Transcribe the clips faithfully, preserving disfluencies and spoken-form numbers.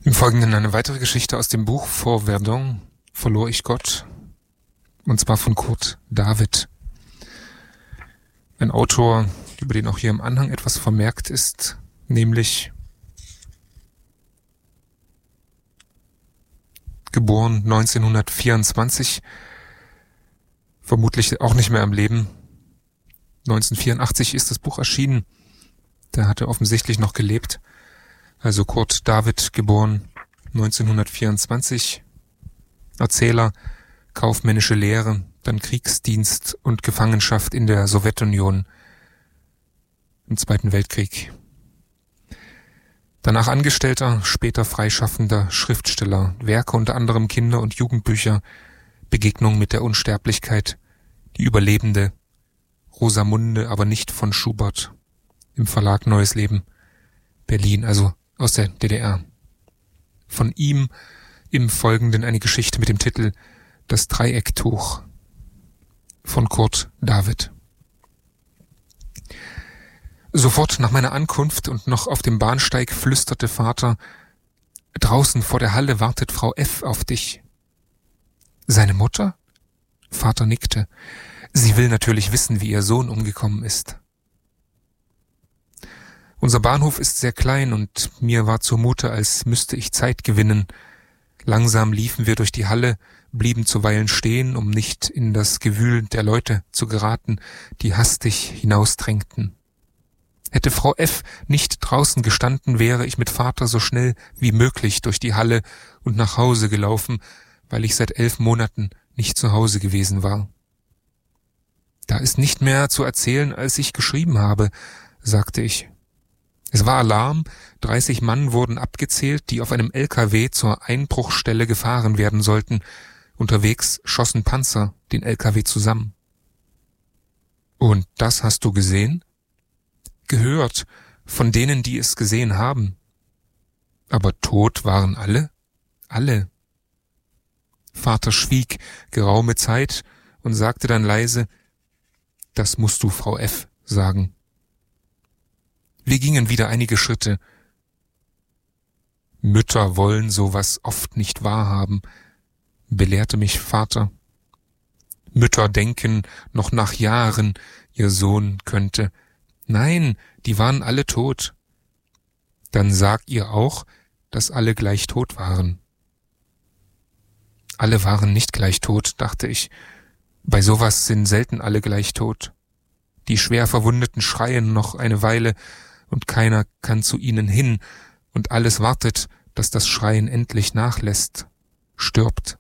Im Folgenden eine weitere Geschichte aus dem Buch Vor Verdun, verlor ich Gott, und zwar von Kurt David. Ein Autor, über den auch hier im Anhang etwas vermerkt ist, nämlich geboren neunzehnhundertvierundzwanzig, vermutlich auch nicht mehr am Leben. neunzehnhundertvierundachtzig ist das Buch erschienen, da hat er offensichtlich noch gelebt. Also Kurt David, geboren neunzehnhundertvierundzwanzig, Erzähler, kaufmännische Lehre, dann Kriegsdienst und Gefangenschaft in der Sowjetunion im Zweiten Weltkrieg. Danach Angestellter, später freischaffender Schriftsteller, Werke unter anderem Kinder- und Jugendbücher, Begegnung mit der Unsterblichkeit, die Überlebende, Rosamunde, aber nicht von Schubert, im Verlag Neues Leben, Berlin, also aus der D D R. Von ihm im Folgenden eine Geschichte mit dem Titel Das Dreiecktuch von Kurt David. Sofort nach meiner Ankunft und noch auf dem Bahnsteig flüsterte Vater: Draußen vor der Halle wartet Frau F. auf dich. Seine Mutter? Vater nickte. Sie will natürlich wissen, wie ihr Sohn umgekommen ist. Unser Bahnhof ist sehr klein und mir war zumute, als müsste ich Zeit gewinnen. Langsam liefen wir durch die Halle, blieben zuweilen stehen, um nicht in das Gewühl der Leute zu geraten, die hastig hinausdrängten. Hätte Frau F. nicht draußen gestanden, wäre ich mit Vater so schnell wie möglich durch die Halle und nach Hause gelaufen, weil ich seit elf Monaten nicht zu Hause gewesen war. Da ist nicht mehr zu erzählen, als ich geschrieben habe, sagte ich. Es war Alarm, dreißig Mann wurden abgezählt, die auf einem L K W zur Einbruchstelle gefahren werden sollten. Unterwegs schossen Panzer den L K W zusammen. Und das hast du gesehen? Gehört, von denen, die es gesehen haben. Aber tot waren alle? Alle. Vater schwieg geraume Zeit und sagte dann leise: Das musst du Frau F. sagen. Wir gingen wieder einige Schritte. Mütter wollen sowas oft nicht wahrhaben, belehrte mich Vater. Mütter denken noch nach Jahren, ihr Sohn könnte. Nein, die waren alle tot. Dann sag ihr auch, dass alle gleich tot waren. Alle waren nicht gleich tot, dachte ich. Bei sowas sind selten alle gleich tot. Die schwer Verwundeten schreien noch eine Weile, und keiner kann zu ihnen hin, und alles wartet, dass das Schreien endlich nachlässt, stirbt.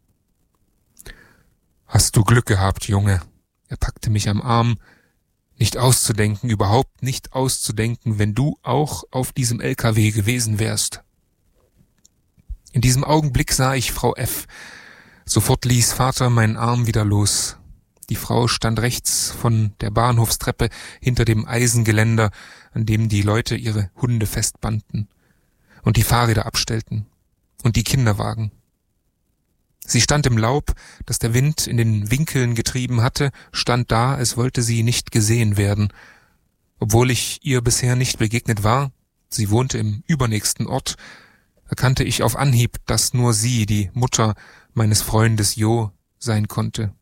Hast du Glück gehabt, Junge? Er packte mich am Arm. Nicht auszudenken, überhaupt nicht auszudenken, wenn du auch auf diesem L K W gewesen wärst. In diesem Augenblick sah ich Frau F. Sofort ließ Vater meinen Arm wieder los. Die Frau stand rechts von der Bahnhofstreppe hinter dem Eisengeländer, an dem die Leute ihre Hunde festbanden und die Fahrräder abstellten und die Kinderwagen. Sie stand im Laub, das der Wind in den Winkeln getrieben hatte, stand da, als wollte sie nicht gesehen werden. Obwohl ich ihr bisher nicht begegnet war, sie wohnte im übernächsten Ort, erkannte ich auf Anhieb, dass nur sie die Mutter meines Freundes Jo sein konnte.